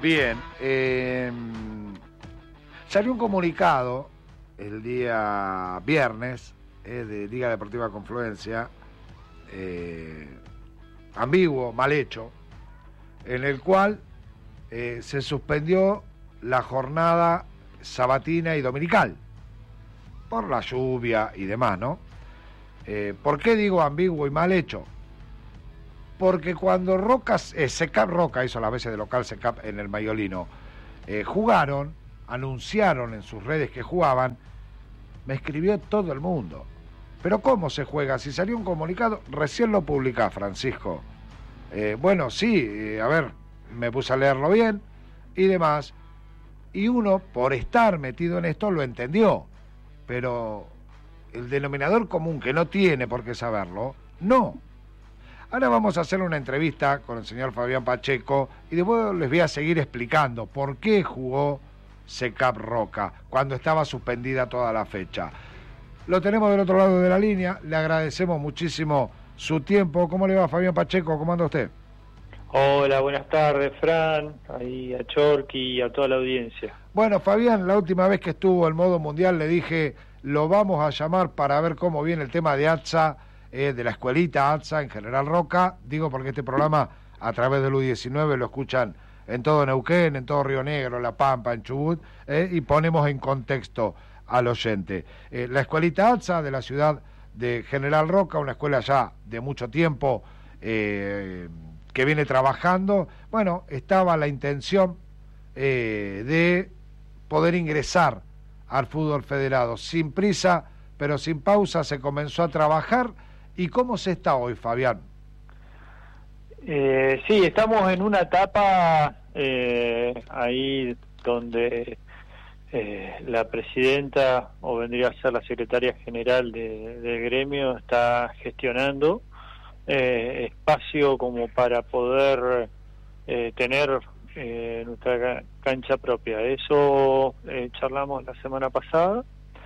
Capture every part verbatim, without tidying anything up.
Bien, eh, salió un comunicado el día viernes eh, de Liga Deportiva Confluencia, eh, ambiguo, mal hecho, en el cual eh, se suspendió la jornada sabatina y dominical por la lluvia y demás, ¿no? Eh, ¿Por qué digo ambiguo y mal hecho? Porque cuando Roca, eh, Secap Roca hizo las veces de local Secap en el Mayolino, eh, jugaron, anunciaron en sus redes que jugaban, me escribió todo el mundo. Pero ¿cómo se juega? Si salió un comunicado, recién lo publicá, Francisco. Eh, bueno, sí, eh, a ver, me puse a leerlo bien y demás. Y uno, por estar metido en esto, lo entendió. Pero el denominador común, que no tiene por qué saberlo, no. Ahora vamos a hacer una entrevista con el señor Fabián Pacheco y después les voy a seguir explicando por qué jugó Secap Roca cuando estaba suspendida toda la fecha. Lo tenemos del otro lado de la línea, le agradecemos muchísimo su tiempo. ¿Cómo le va, Fabián Pacheco? ¿Cómo anda usted? Hola, buenas tardes, Fran, ahí a Chorqui y a toda la audiencia. Bueno, Fabián, la última vez que estuvo en modo mundial le dije, lo vamos a llamar para ver cómo viene el tema de ATSA, eh, de la escuelita ATSA en General Roca. Digo porque este programa a través del U diecinueve lo escuchan en todo Neuquén, en todo Río Negro, La Pampa, en Chubut, eh, y ponemos en contexto al oyente. Eh, la escuelita ATSA de la ciudad de General Roca, una escuela ya de mucho tiempo, eh, que viene trabajando. Bueno, estaba la intención eh, de poder ingresar al fútbol federado. Sin prisa, pero sin pausa, se comenzó a trabajar. ¿Y cómo se está hoy, Fabián? Eh, sí, estamos en una etapa eh, ahí donde eh, la presidenta, o vendría a ser la secretaria general de, del gremio, está gestionando eh, espacio como para poder eh, tener eh, nuestra cancha propia. Eso eh, charlamos la semana pasada.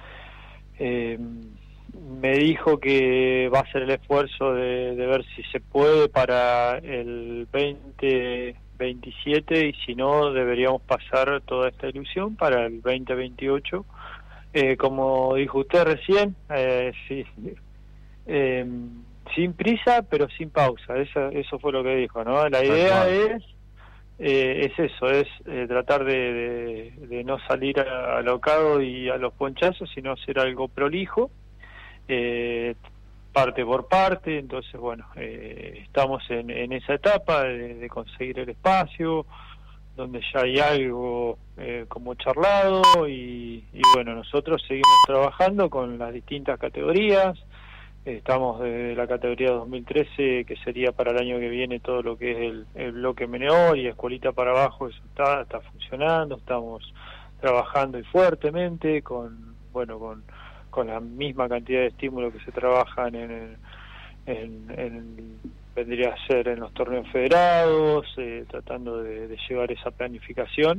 Eh, me dijo que va a hacer el esfuerzo de, de ver si se puede para el veinte veintisiete y si no deberíamos pasar toda esta ilusión para el veinte veintiocho. Eh, como dijo usted recién, eh, sí, eh, sin prisa pero sin pausa, eso, eso fue lo que dijo, ¿no? La idea es eh, es eso, es eh, tratar de, de, de no salir alocado y a los ponchazos, sino hacer algo prolijo, eh, parte por parte. Entonces bueno, eh, estamos en, en esa etapa de, de conseguir el espacio donde ya hay algo eh, como charlado y, y bueno, nosotros seguimos trabajando con las distintas categorías. Estamos desde la categoría dos mil trece, que sería para el año que viene todo lo que es el, el bloque menor y escuelita para abajo. Eso está, está funcionando, estamos trabajando y fuertemente con, bueno, con con la misma cantidad de estímulos que se trabajan en, en, en vendría a ser en los torneos federados, eh, tratando de, de llevar esa planificación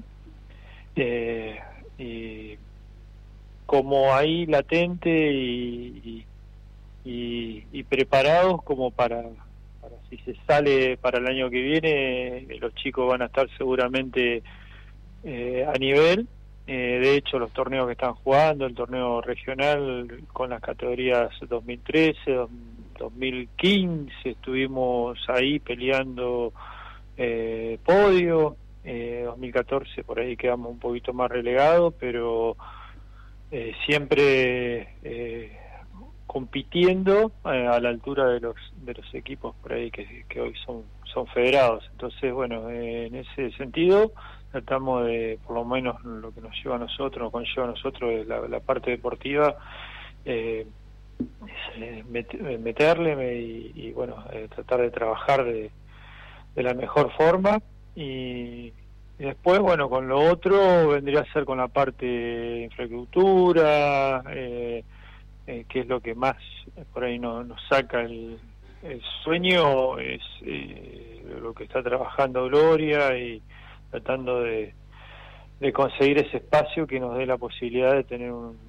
eh, y como ahí latente y, y, y, y preparados como para, para si se sale para el año que viene, eh, los chicos van a estar seguramente eh, a nivel. Eh, de hecho, los torneos que están jugando, el torneo regional con las categorías dos mil trece, dos mil quince, estuvimos ahí peleando eh, podio, eh, dos mil catorce por ahí quedamos un poquito más relegados, pero eh, siempre eh, compitiendo eh, a la altura de los de los equipos por ahí que, que hoy son, son federados. Entonces, bueno, eh, en ese sentido tratamos de, por lo menos lo que nos lleva a nosotros, nos conlleva a nosotros es la, la parte deportiva, eh, es, eh, met, meterle y, y bueno, eh, tratar de trabajar de, de la mejor forma y, y después, bueno, con lo otro vendría a ser con la parte de infraestructura, eh, eh, que es lo que más por ahí no, nos saca el, el sueño, es eh, lo que está trabajando Gloria y tratando de, de conseguir ese espacio que nos dé la posibilidad de tener un,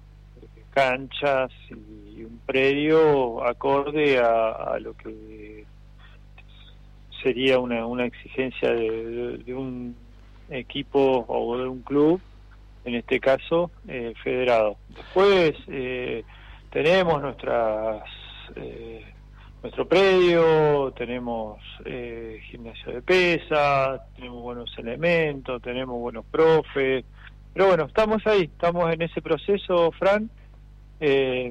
canchas y un predio acorde a, a lo que sería una, una exigencia de, de, de un equipo o de un club, en este caso eh, federado. Después eh, tenemos nuestras eh, nuestro predio, tenemos eh, gimnasio de pesas, tenemos buenos elementos, tenemos buenos profes, pero bueno, estamos ahí, estamos en ese proceso, Fran, eh,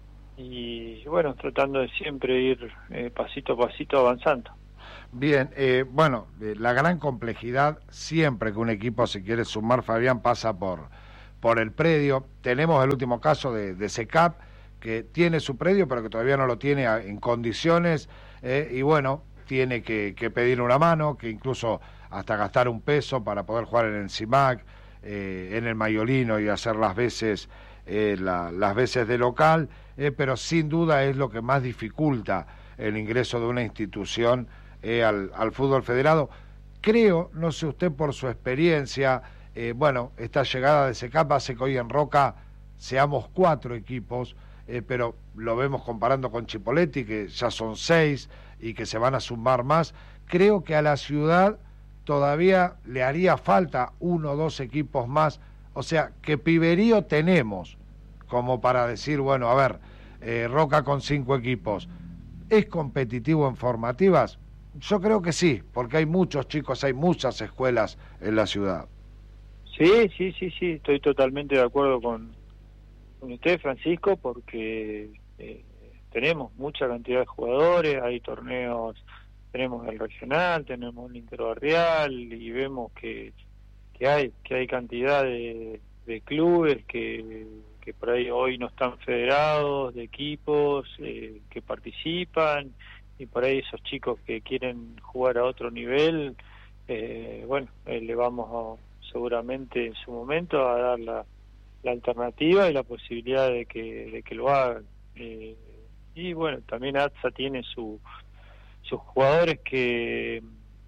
y bueno, tratando de siempre ir eh, pasito a pasito avanzando. Bien, eh, bueno, eh, la gran complejidad siempre que un equipo se quiere sumar, Fabián, pasa por, por el predio. Tenemos el último caso de, de SECAP, que tiene su predio, pero que todavía no lo tiene a, en condiciones, eh, y bueno, tiene que, que pedir una mano, que incluso hasta gastar un peso para poder jugar en el CIMAC, eh, en el Mayolino y hacer las veces, eh, la, las veces de local, eh, pero sin duda es lo que más dificulta el ingreso de una institución eh, al, al fútbol federado. Creo, no sé usted por su experiencia, eh, bueno, esta llegada de SECAP hace que hoy en Roca seamos cuatro equipos, Eh, pero lo vemos comparando con Chipoleti, que ya son seis y que se van a sumar más. Creo que a la ciudad todavía le haría falta uno o dos equipos más, o sea, que piberío tenemos como para decir, bueno, a ver, eh, Roca con cinco equipos, ¿es competitivo en formativas? Yo creo que sí, porque hay muchos chicos, hay muchas escuelas en la ciudad. Sí, sí, sí, sí, estoy totalmente de acuerdo con con usted, Francisco, porque eh, tenemos mucha cantidad de jugadores, hay torneos, tenemos el regional, tenemos el interbarrial y vemos que, que hay que hay cantidad de, de clubes que, que por ahí hoy no están federados, de equipos eh, que participan, y por ahí esos chicos que quieren jugar a otro nivel, eh, bueno, eh, le vamos a, seguramente en su momento a dar la la alternativa y la posibilidad de que de que lo hagan, eh, y bueno, también A T S A tiene su sus jugadores que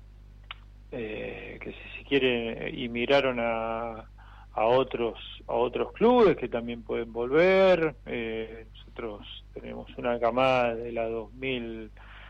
eh, que si se quiere emigraron a a otros a otros clubes que también pueden volver. Eh, nosotros tenemos una camada de la dos mil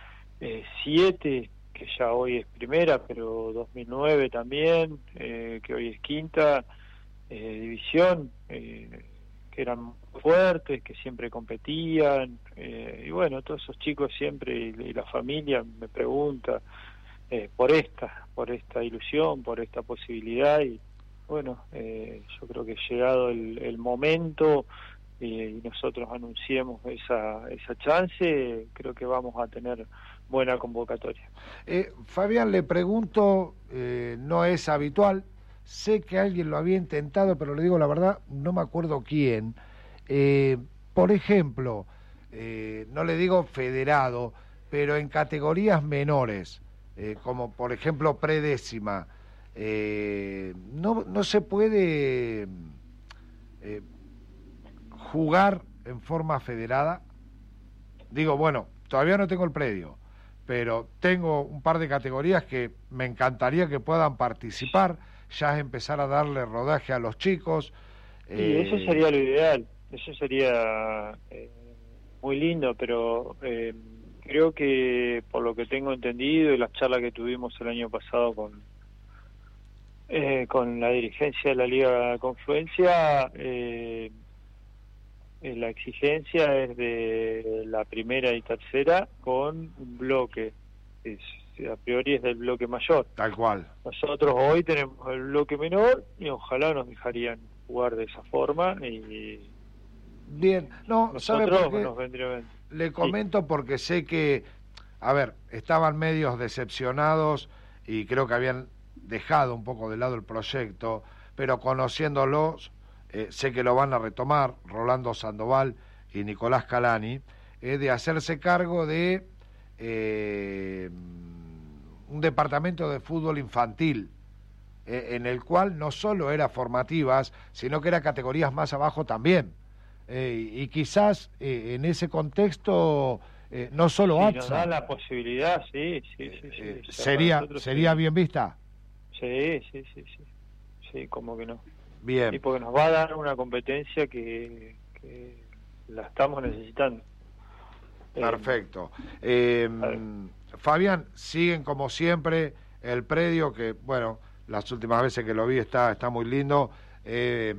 siete que ya hoy es primera, pero dos mil nueve también, eh, que hoy es quinta Eh, división, eh, que eran fuertes, que siempre competían, eh, y bueno, todos esos chicos siempre, y, y la familia me pregunta eh, por esta, por esta ilusión, por esta posibilidad, y bueno, eh, yo creo que llegado el, el momento eh, y nosotros anunciemos esa, esa chance, creo que vamos a tener buena convocatoria. Eh, Fabián, le pregunto, eh, no es habitual, sé que alguien lo había intentado, pero le digo la verdad, no me acuerdo quién. Eh, por ejemplo, eh, no le digo federado, pero en categorías menores, eh, como por ejemplo predécima, eh, no, no se puede eh, jugar en forma federada. Digo, bueno, todavía no tengo el predio, pero tengo un par de categorías que me encantaría que puedan participar. Ya es empezar a darle rodaje a los chicos. Sí, eh... eso sería lo ideal, eso sería eh, muy lindo, pero eh, creo que por lo que tengo entendido y las charlas que tuvimos el año pasado con eh, con la dirigencia de la Liga Confluencia, eh, la exigencia es de la primera y tercera con un bloque, es, a priori es del bloque mayor. Tal cual. Nosotros hoy tenemos el bloque menor y ojalá nos dejarían jugar de esa forma. Y bien, no, nosotros ¿sabe por qué? Nos vendría bien. Le comento sí. Porque sé que, a ver, estaban medios decepcionados y creo que habían dejado un poco de lado el proyecto, pero conociéndolos, eh, sé que lo van a retomar, Rolando Sandoval y Nicolás Calani, eh, de hacerse cargo de Eh, un departamento de fútbol infantil, eh, en el cual no solo era formativas, sino que era categorías más abajo también, eh, y quizás eh, en ese contexto eh, no solo sí, A T S A nos da la posibilidad, sí, sí, sí, sí, eh, sí. sería sería sí. Bien vista. Sí, sí, sí, sí, sí, como que no. Bien. Y porque nos va a dar una competencia que, que la estamos necesitando. Perfecto. Eh, Fabián, siguen como siempre el predio que, bueno, las últimas veces que lo vi está, está muy lindo. Eh,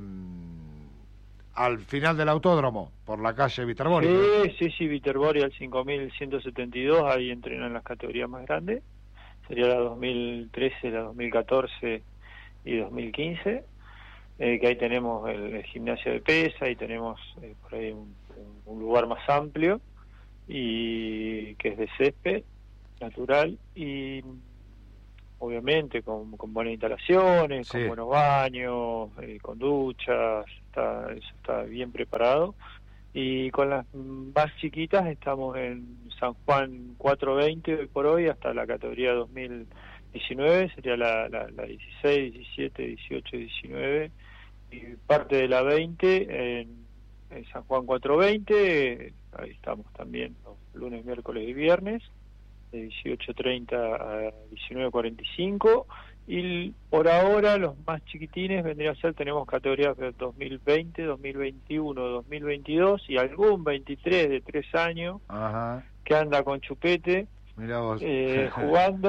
al final del autódromo, por la calle Viterboria. Sí, sí, sí, Viterboria, el cinco mil ciento setenta y dos, ahí entrenan las categorías más grandes. Sería la dos mil trece, la dos mil catorce y dos mil quince. Eh, que ahí tenemos el, el gimnasio de pesa y tenemos eh, por ahí un, un lugar más amplio, y que es de césped natural, y obviamente con, con buenas instalaciones, sí, con buenos baños, eh, con duchas, está, eso está bien preparado. Y con las más chiquitas estamos en San Juan cuatrocientos veinte hoy por hoy, hasta la categoría dos mil diecinueve, sería la, la, la dieciséis, diecisiete, dieciocho, diecinueve, y parte de la veinte en, en San Juan cuatrocientos veinte, ahí estamos también los lunes, miércoles y viernes, de dieciocho treinta a diecinueve cuarenta y cinco, y por ahora los más chiquitines vendría a ser, tenemos categorías de dos mil veinte, dos mil veintiuno, dos mil veintidós y algún veintitrés de tres años. Ajá. Que anda con chupete. Mirá vos. Eh, jugando.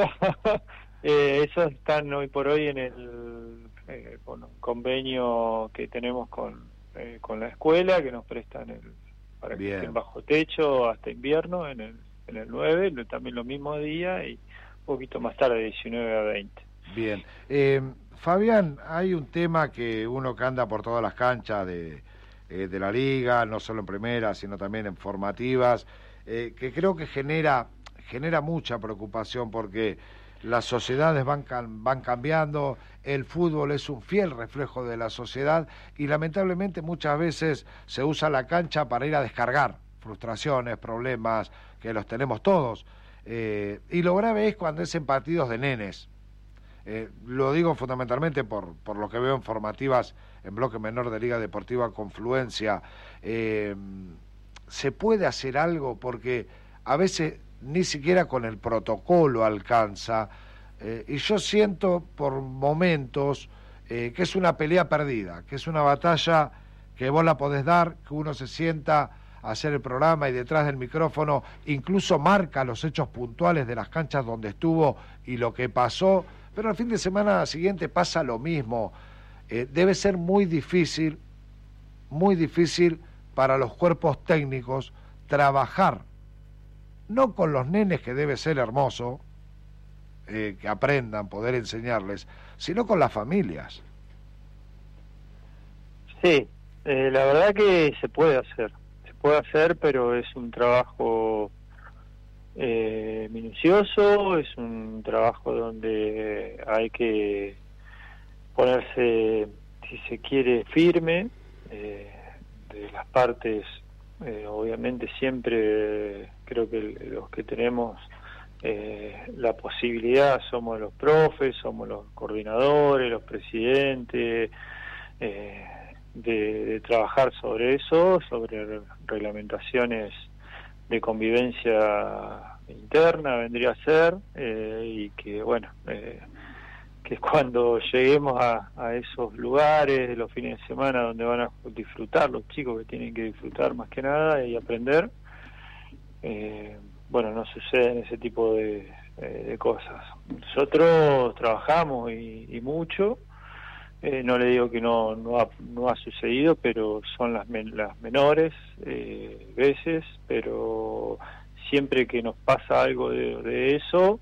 eh, esos están hoy por hoy en el eh, bueno, convenio que tenemos con eh, con la escuela, que nos prestan el, para Bien. que estén bajo techo hasta invierno en el en el nueve, también lo mismo día, y un poquito más tarde, de diecinueve a veinte. Bien. Eh, Fabián, hay un tema que uno que anda por todas las canchas de, eh, de la liga, no solo en primera, sino también en formativas, eh, que creo que genera, genera mucha preocupación, porque las sociedades van, van cambiando, el fútbol es un fiel reflejo de la sociedad, y lamentablemente muchas veces se usa la cancha para ir a descargar frustraciones, problemas, que los tenemos todos, eh, y lo grave es cuando es en partidos de nenes. Eh, lo digo fundamentalmente por, por lo que veo en formativas en bloque menor de Liga Deportiva Confluencia. Eh, se puede hacer algo, porque a veces ni siquiera con el protocolo alcanza, eh, y yo siento por momentos eh, que es una pelea perdida, que es una batalla que vos la podés dar, que uno se sienta a hacer el programa y detrás del micrófono incluso marca los hechos puntuales de las canchas donde estuvo y lo que pasó, pero al fin de semana siguiente pasa lo mismo. Eh, debe ser muy difícil, muy difícil para los cuerpos técnicos trabajar, no con los nenes, que debe ser hermoso, eh, que aprendan, poder enseñarles, sino con las familias. Sí, eh, la verdad que se puede hacer, se puede hacer, pero es un trabajo Eh, minucioso, es un trabajo donde hay que ponerse, si se quiere, firme, eh, de las partes, eh, obviamente siempre creo que el, los que tenemos eh, la posibilidad somos los profes, somos los coordinadores, los presidentes, eh, de, de trabajar sobre eso, sobre reglamentaciones de convivencia interna vendría a ser, eh, y que bueno, eh, que cuando lleguemos a, a esos lugares los fines de semana donde van a disfrutar los chicos, que tienen que disfrutar más que nada y aprender, eh, bueno, no suceden ese tipo de, de cosas. Nosotros trabajamos y, y mucho. Eh, no le digo que no no ha, no ha sucedido, pero son las, men las menores eh, veces, pero siempre que nos pasa algo de, de eso,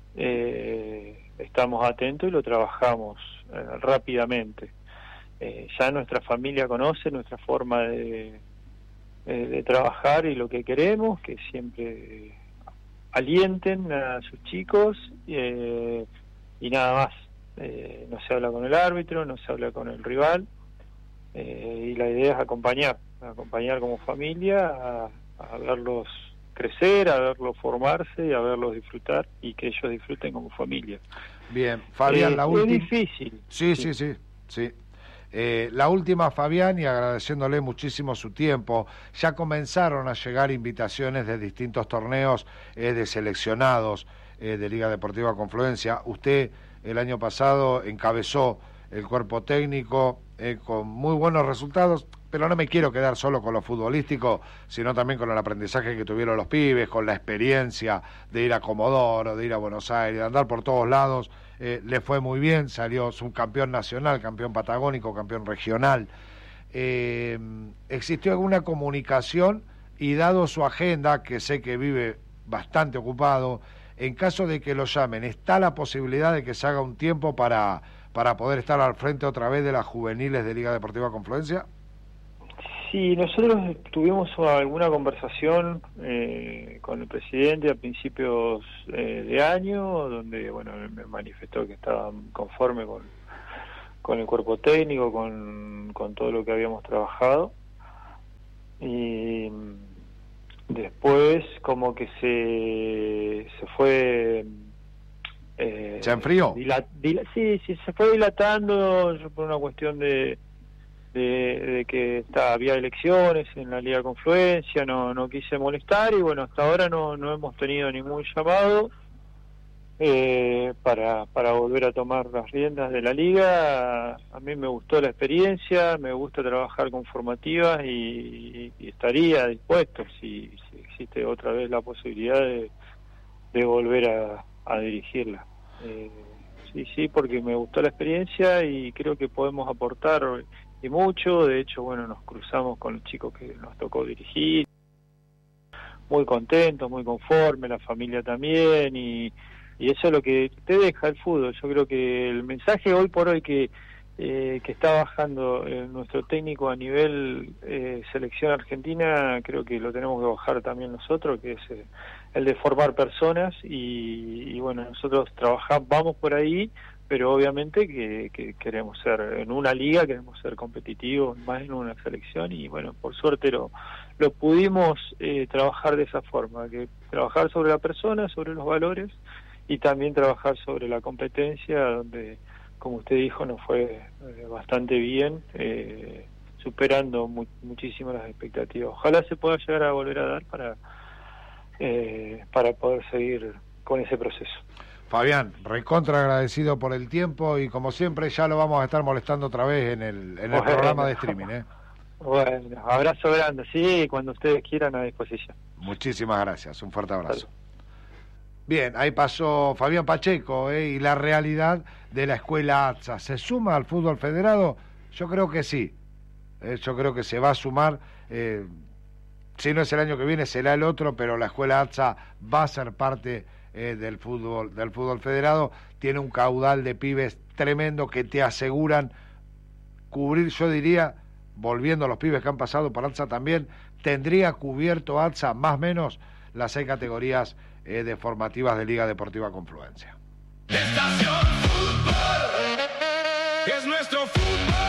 eh, estamos atentos y lo trabajamos eh, rápidamente. Eh, ya nuestra familia conoce nuestra forma de, de, de trabajar y lo que queremos, que siempre alienten a sus chicos, eh, y nada más. Eh, no se habla con el árbitro, no se habla con el rival, eh, y la idea es acompañar, acompañar como familia a, a verlos crecer, a verlos formarse y a verlos disfrutar, y que ellos disfruten como familia. Bien, Fabián, eh, la última. Es difícil. Sí, sí, sí, sí. Eh, la última, Fabián, y agradeciéndole muchísimo su tiempo. Ya comenzaron a llegar invitaciones de distintos torneos, eh, de seleccionados eh, de Liga Deportiva Confluencia. Usted el año pasado encabezó el cuerpo técnico eh, con muy buenos resultados. pero no me quiero quedar solo con lo futbolístico, sino también con el aprendizaje que tuvieron los pibes, con la experiencia de ir a Comodoro, de ir a Buenos Aires, de andar por todos lados. Eh, le fue muy bien, salió subcampeón nacional, campeón patagónico, campeón regional. Eh, ¿Existió alguna comunicación? Y dado su agenda, que sé que vive bastante ocupado, en caso de que lo llamen, ¿está la posibilidad de que se haga un tiempo para, para poder estar al frente otra vez de las juveniles de Liga Deportiva Confluencia? Sí, nosotros tuvimos alguna conversación eh, con el presidente a principios eh, de año, donde bueno me manifestó que estaba conforme con, con el cuerpo técnico, con, con todo lo que habíamos trabajado. Y después como que se, se fue... Eh, ¿Se enfrió? Dilat, dila, sí, sí, se fue dilatando por una cuestión de... De, de que está, había elecciones en la Liga Confluencia, no no quise molestar y bueno, hasta ahora no no hemos tenido ningún llamado eh, para para volver a tomar las riendas de la Liga. A mí me gustó la experiencia, me gusta trabajar con formativas y, y estaría dispuesto si, si existe otra vez la posibilidad de, de volver a, a dirigirla. Eh, sí, sí, porque me gustó la experiencia y creo que podemos aportar y mucho. De hecho, bueno, nos cruzamos con los chicos que nos tocó dirigir, muy contentos, muy conformes, la familia también, y, y eso es lo que te deja el fútbol. Yo creo que el mensaje hoy por hoy que, eh, que está bajando eh, nuestro técnico a nivel eh, selección argentina, creo que lo tenemos que bajar también nosotros, que es eh, el de formar personas, y, y bueno, nosotros trabajamos, vamos por ahí, pero obviamente que, que queremos ser, en una liga queremos ser competitivos, más en una selección, y bueno, por suerte lo, lo pudimos eh, trabajar de esa forma, que trabajar sobre la persona, sobre los valores, y también trabajar sobre la competencia, donde, como usted dijo, nos fue eh, bastante bien, eh, superando mu muchísimo las expectativas. Ojalá se pueda llegar a volver a dar para, eh, para poder seguir con ese proceso. Fabián, recontra agradecido por el tiempo y como siempre ya lo vamos a estar molestando otra vez en el, en el bueno, programa de streaming. ¿eh? Bueno, abrazo grande, sí, cuando ustedes quieran a disposición. Muchísimas gracias, un fuerte abrazo. Salud. Bien, ahí pasó Fabián Pacheco ¿eh? y la realidad de la escuela ATSA. ¿Se suma al fútbol federado? Yo creo que sí, ¿eh? yo creo que se va a sumar, eh, si no es el año que viene será el otro, pero la escuela ATSA va a ser parte Eh, del fútbol del fútbol federado. Tiene un caudal de pibes tremendo que te aseguran cubrir, yo diría, volviendo a los pibes que han pasado por ATSA también, tendría cubierto ATSA más o menos las seis categorías eh, de formativas de Liga Deportiva Confluencia. Estación Fútbol es nuestro fútbol.